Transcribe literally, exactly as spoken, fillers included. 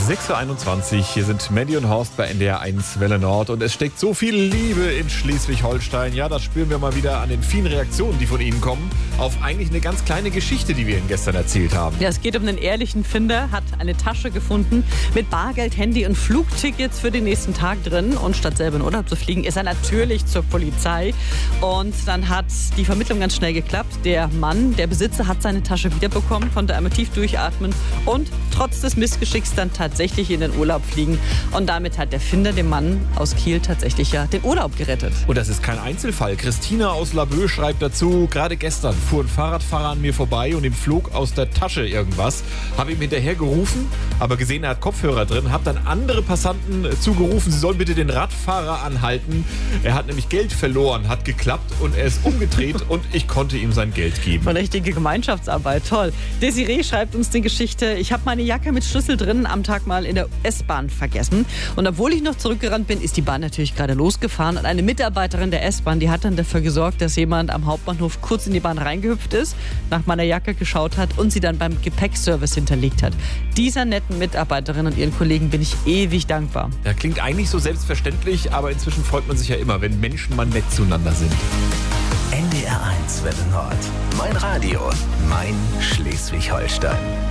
sechs Uhr einundzwanzig, hier sind Mandy und Horst bei N D R eins Welle Nord und es steckt so viel Liebe in Schleswig-Holstein. Ja, das spüren wir mal wieder an den vielen Reaktionen, die von Ihnen kommen, auf eigentlich eine ganz kleine Geschichte, die wir Ihnen gestern erzählt haben. Ja, es geht um einen ehrlichen Finder, hat eine Tasche gefunden mit Bargeld, Handy und Flugtickets für den nächsten Tag drin und statt selber in Urlaub zu fliegen, ist er natürlich zur Polizei und dann hat die Vermittlung ganz schnell geklappt. Der Mann, der Besitzer, hat seine Tasche wiederbekommen, konnte einmal tief durchatmen und trotz des Missgeschicks dann tatsächlich in den Urlaub fliegen. Und damit hat der Finder dem Mann aus Kiel tatsächlich ja den Urlaub gerettet. Und das ist kein Einzelfall. Christina aus Laboe schreibt dazu, gerade gestern fuhr ein Fahrradfahrer an mir vorbei und ihm flog aus der Tasche irgendwas. Habe ihm hinterher gerufen, aber gesehen, er hat Kopfhörer drin, habe dann andere Passanten zugerufen, sie sollen bitte den Radfahrer anhalten. Er hat nämlich Geld verloren, hat geklappt und er ist umgedreht und ich konnte ihm sein Geld geben. Von richtige Gemeinschaftsarbeit, toll. Desiree schreibt uns die Geschichte, ich habe meine Jacke mit Schlüssel drin am Tag mal in der S-Bahn vergessen. Und obwohl ich noch zurückgerannt bin, ist die Bahn natürlich gerade losgefahren. Und eine Mitarbeiterin der S-Bahn, die hat dann dafür gesorgt, dass jemand am Hauptbahnhof kurz in die Bahn reingehüpft ist, nach meiner Jacke geschaut hat und sie dann beim Gepäckservice hinterlegt hat. Dieser netten Mitarbeiterin und ihren Kollegen bin ich ewig dankbar. Ja, klingt eigentlich so selbstverständlich, aber inzwischen freut man sich ja immer, wenn Menschen mal nett zueinander sind. N D R eins Welle Nord. Mein Radio, mein Schleswig-Holstein.